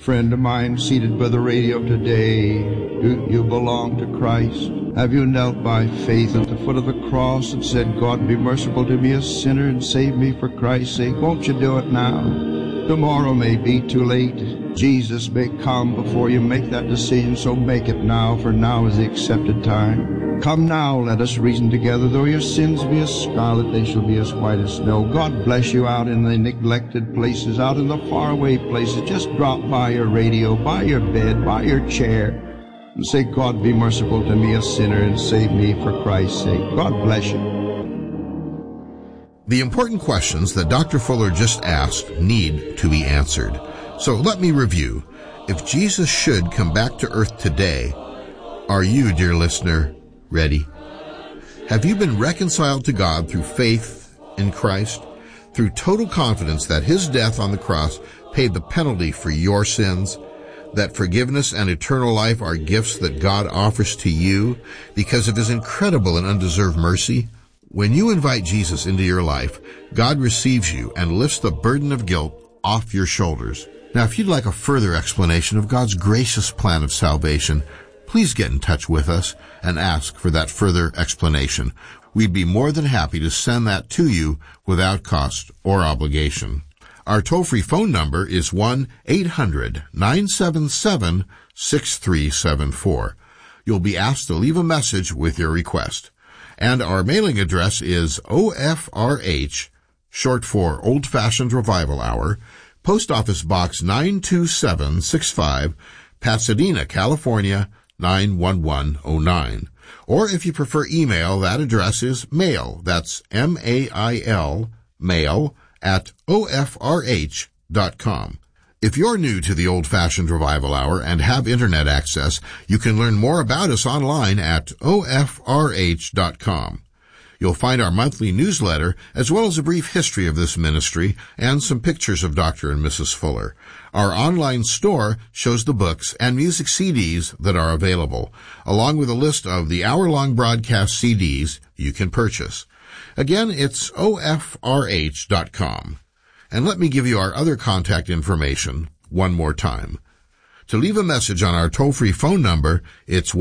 Friend of mine seated by the radio today, do you belong to Christ? Have you knelt by faith at the foot of the cross and said, God, be merciful to me, a sinner, and save me for Christ's sake? Won't you do it now? Tomorrow may be too late. Jesus may come before you make that decision, so make it now, for now is the accepted time. Come now, let us reason together. Though your sins be as scarlet, they shall be as white as snow. God bless you out in the neglected places, out in the faraway places. Just drop by your radio, by your bed, by your chair, and say, God, be merciful to me, a sinner, and save me for Christ's sake. God bless you. The important questions that Dr. Fuller just asked need to be answered. So let me review. If Jesus should come back to earth today, are you, dear listener, ready? Have you been reconciled to God through faith in Christ, through total confidence that his death on the cross paid the penalty for your sins, that forgiveness and eternal life are gifts that God offers to you because of his incredible and undeserved mercy? When you invite Jesus into your life, God receives you and lifts the burden of guilt off your shoulders. Now, if you'd like a further explanation of God's gracious plan of salvation, please get in touch with us and ask for that further explanation. We'd be more than happy to send that to you without cost or obligation. Our toll-free phone number is 1-800-977-6374. You'll be asked to leave a message with your request. And our mailing address is OFRH, short for Old Fashioned Revival Hour, Post Office Box 92765, Pasadena, California, 91109. Or if you prefer email, that address is mail. That's M-A-I-L, mail at OFRH.com. If you're new to the Old Fashioned Revival Hour and have internet access, you can learn more about us online at OFRH.com. You'll find our monthly newsletter, as well as a brief history of this ministry and some pictures of Dr. and Mrs. Fuller. Our online store shows the books and music CDs that are available, along with a list of the hour-long broadcast CDs you can purchase. Again, it's OFRH.com. And let me give you our other contact information one more time. To leave a message on our toll-free phone number, it's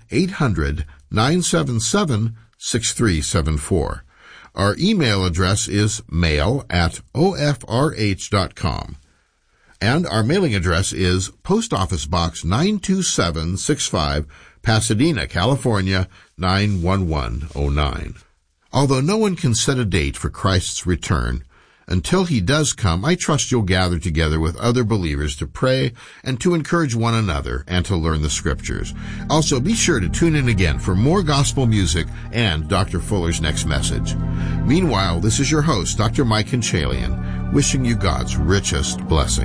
1-800-977-6374. Our email address is mail@OFRH.com. And our mailing address is Post Office Box 92765, Pasadena, California, 91109. Although no one can set a date for Christ's return, until he does come, I trust you'll gather together with other believers to pray and to encourage one another and to learn the Scriptures. Also, be sure to tune in again for more gospel music and Dr. Fuller's next message. Meanwhile, this is your host, Dr. Mike Conchalian, wishing you God's richest blessing.